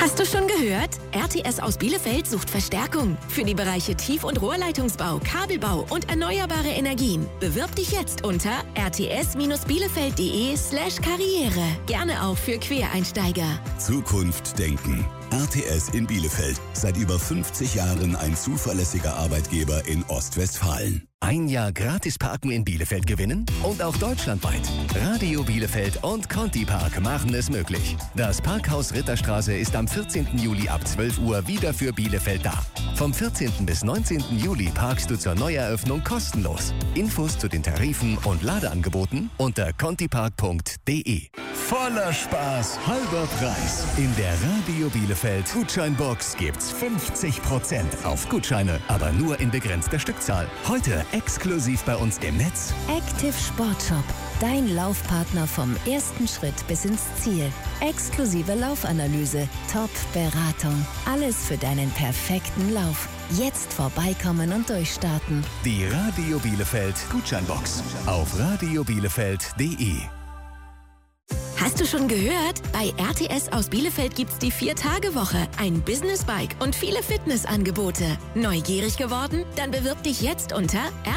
Hast du schon gehört? RTS aus Bielefeld sucht Verstärkung für die Bereiche Tief- und Rohrleitungsbau, Kabelbau und erneuerbare Energien. Bewirb dich jetzt unter rts-bielefeld.de/karriere. Gerne auch für Quereinsteiger. Zukunft denken. RTS in Bielefeld. Seit über 50 Jahren ein zuverlässiger Arbeitgeber in Ostwestfalen. Ein Jahr gratis parken in Bielefeld gewinnen und auch deutschlandweit. Radio Bielefeld und Conti Park machen es möglich. Das Parkhaus Ritterstraße ist am 14. Juli ab 12 Uhr wieder für Bielefeld da. Vom 14. bis 19. Juli parkst du zur Neueröffnung kostenlos. Infos zu den Tarifen und Ladeangeboten unter contipark.de. Voller Spaß, halber Preis. In der Radio Bielefeld Gutscheinbox gibt's 50% auf Gutscheine, aber nur in begrenzter Stückzahl. Heute exklusiv bei uns im Netz. Active Sport Shop. Dein Laufpartner vom ersten Schritt bis ins Ziel. Exklusive Laufanalyse, Top-Beratung. Alles für deinen perfekten Lauf. Jetzt vorbeikommen und durchstarten. Die Radio Bielefeld Gutscheinbox auf radiobielefeld.de. Hast du schon gehört? Bei RTS aus Bielefeld gibt's die 4-Tage-Woche, ein Business-Bike und viele Fitnessangebote. Neugierig geworden? Dann bewirb dich jetzt unter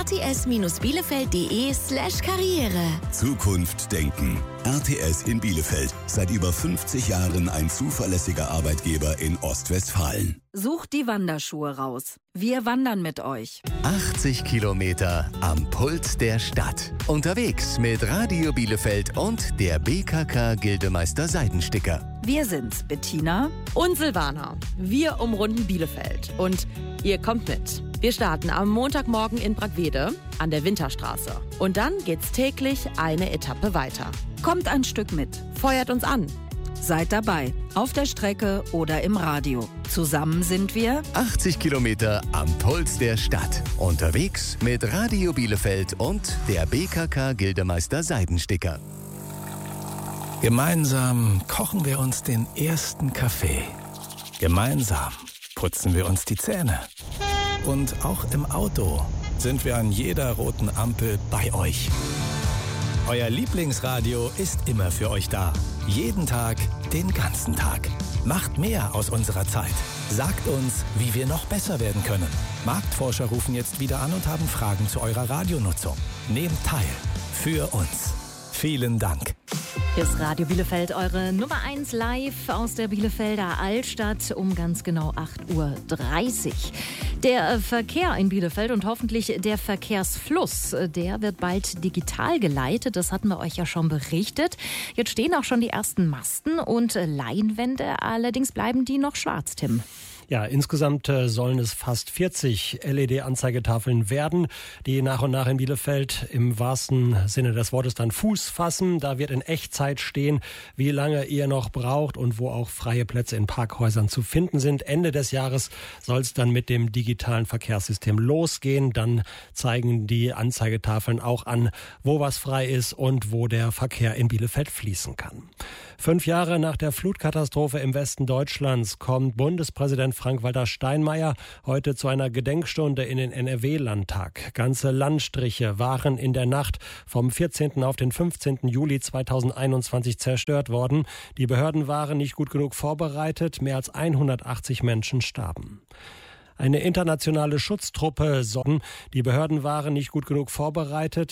rts-bielefeld.de/karriere. Zukunft denken. RTS in Bielefeld. Seit über 50 Jahren ein zuverlässiger Arbeitgeber in Ostwestfalen. Sucht die Wanderschuhe raus. Wir wandern mit euch. 80 Kilometer am Puls der Stadt. Unterwegs mit Radio Bielefeld und der BKK Gildemeister Seidensticker. Wir sind's, Bettina und Silvana. Wir umrunden Bielefeld und ihr kommt mit. Wir starten am Montagmorgen in Bragwede an der Winterstraße. Und dann geht's täglich eine Etappe weiter. Kommt ein Stück mit. Feuert uns an. Seid dabei, auf der Strecke oder im Radio. Zusammen sind wir 80 Kilometer am Puls der Stadt. Unterwegs mit Radio Bielefeld und der BKK Gildemeister Seidensticker. Gemeinsam kochen wir uns den ersten Kaffee. Gemeinsam putzen wir uns die Zähne. Und auch im Auto sind wir an jeder roten Ampel bei euch. Euer Lieblingsradio ist immer für euch da. Jeden Tag, den ganzen Tag. Macht mehr aus unserer Zeit. Sagt uns, wie wir noch besser werden können. Marktforscher rufen jetzt wieder an und haben Fragen zu eurer Radionutzung. Nehmt teil. Für uns. Vielen Dank. Hier ist Radio Bielefeld, eure Nummer 1 live aus der Bielefelder Altstadt um ganz genau 8:30 Uhr. Der Verkehr in Bielefeld und hoffentlich der Verkehrsfluss, der wird bald digital geleitet. Das hatten wir euch ja schon berichtet. Jetzt stehen auch schon die ersten Masten und Leinwände. Allerdings bleiben die noch schwarz, Tim. Ja, insgesamt sollen es fast 40 LED-Anzeigetafeln werden, die nach und nach in Bielefeld im wahrsten Sinne des Wortes dann Fuß fassen. Da wird in Echtzeit stehen, wie lange ihr noch braucht und wo auch freie Plätze in Parkhäusern zu finden sind. Ende des Jahres soll es dann mit dem digitalen Verkehrssystem losgehen. Dann zeigen die Anzeigetafeln auch an, wo was frei ist und wo der Verkehr in Bielefeld fließen kann. 5 Jahre nach der Flutkatastrophe im Westen Deutschlands kommt Bundespräsident Frank-Walter Steinmeier heute zu einer Gedenkstunde in den NRW-Landtag. Ganze Landstriche waren in der Nacht vom 14. auf den 15. Juli 2021 zerstört worden. Die Behörden waren nicht gut genug vorbereitet. Mehr als 180 Menschen starben. Eine internationale Schutztruppe, die Behörden waren nicht gut genug vorbereitet.